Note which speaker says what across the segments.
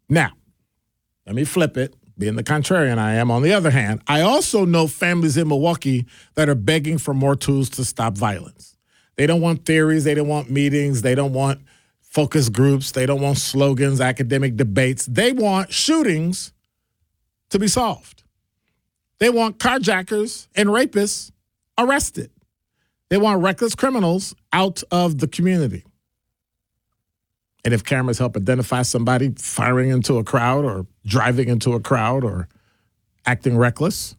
Speaker 1: Now, let me flip it. Being the contrarian I am, on the other hand, I also know families in Milwaukee that are begging for more tools to stop violence. They don't want theories. They don't want meetings. They don't want focus groups. They don't want slogans, academic debates. They want shootings to be solved. They want carjackers and rapists arrested. They want reckless criminals out of the community. And if cameras help identify somebody firing into a crowd or driving into a crowd or acting reckless,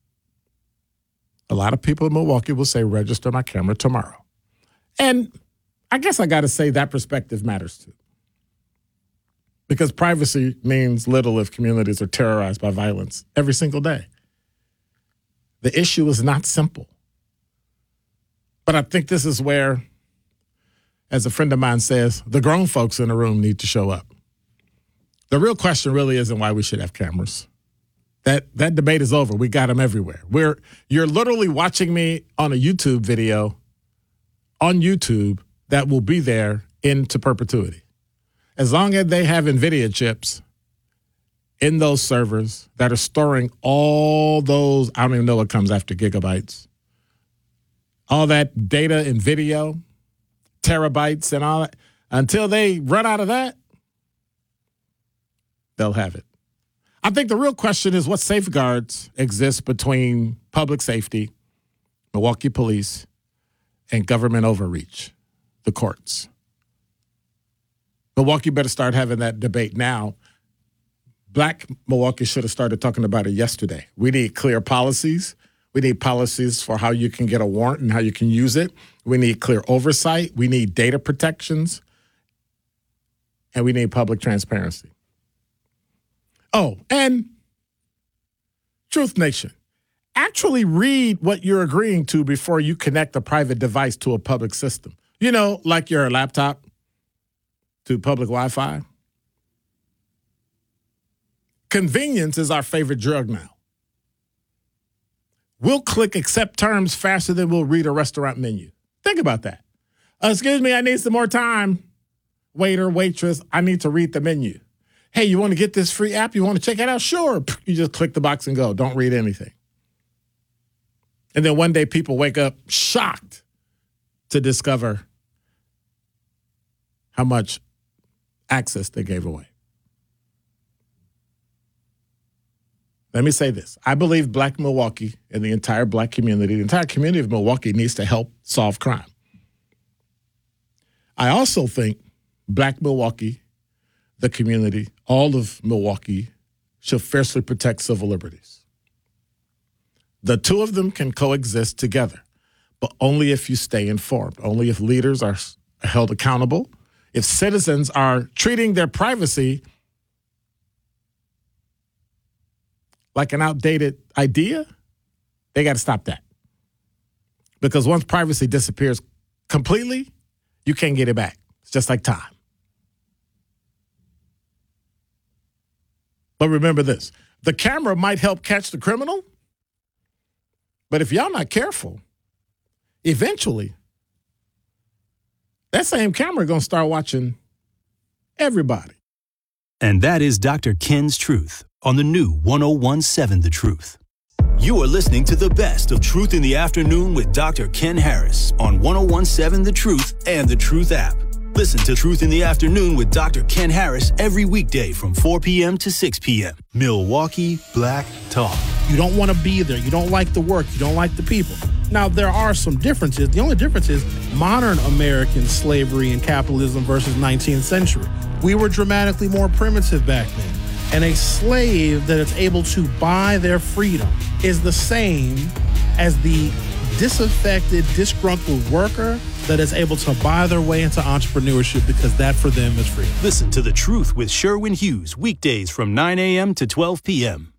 Speaker 1: a lot of people in Milwaukee will say, register my camera tomorrow. And I guess I got to say that perspective matters too. Because privacy means little if communities are terrorized by violence every single day. The issue is not simple. But I think this is where, as a friend of mine says, the grown folks in the room need to show up. The real question really isn't why we should have cameras. That debate is over. We got them everywhere. You're literally watching me on a YouTube video on YouTube that will be there into perpetuity. As long as they have NVIDIA chips in those servers that are storing all those, I don't even know what comes after gigabytes, all that data and video, terabytes and all that, until they run out of that, they'll have it. I think the real question is what safeguards exist between public safety, Milwaukee police, and government overreach, the courts. Milwaukee better start having that debate now. Black Milwaukee should have started talking about it yesterday. We need clear policies. We need policies for how you can get a warrant and how you can use it. We need clear oversight. We need data protections. And we need public transparency. Oh, and Truth Nation, actually read what you're agreeing to before you connect a private device to a public system. You know, like your laptop to public Wi-Fi. Convenience is our favorite drug now. We'll click accept terms faster than we'll read a restaurant menu. Think about that. Excuse me, I need some more time. Waiter, waitress, I need to read the menu. Hey, you want to get this free app? You want to check it out? Sure. You just click the box and go. Don't read anything. And then one day people wake up shocked to discover how much access they gave away. Let me say this. I believe Black Milwaukee and the entire Black community, the entire community of Milwaukee needs to help solve crime. I also think Black Milwaukee, the community, all of Milwaukee, should fiercely protect civil liberties. The two of them can coexist together, but only if you stay informed, only if leaders are held accountable, if citizens are treating their privacy like an outdated idea, they got to stop that. Because once privacy disappears completely, you can't get it back. It's just like time. But remember this, the camera might help catch the criminal, but if y'all not careful, eventually, that same camera going to start watching everybody.
Speaker 2: And that is Dr. Ken's Truth on the new 101.7 The Truth. You are listening to the best of Truth in the Afternoon with Dr. Ken Harris on 101.7 The Truth and The Truth app. Listen to Truth in the Afternoon with Dr. Ken Harris every weekday from 4 p.m. to 6 p.m. Milwaukee Black Talk.
Speaker 3: You don't want to be there. You don't like the work. You don't like the people. Now, there are some differences. The only difference is modern American slavery and capitalism versus 19th century. We were dramatically more primitive back then. And a slave that is able to buy their freedom is the same as the disaffected, disgruntled worker that is able to buy their way into entrepreneurship because that for them is freedom.
Speaker 2: Listen to The Truth with Sherwin Hughes weekdays from 9 a.m. to 12 p.m.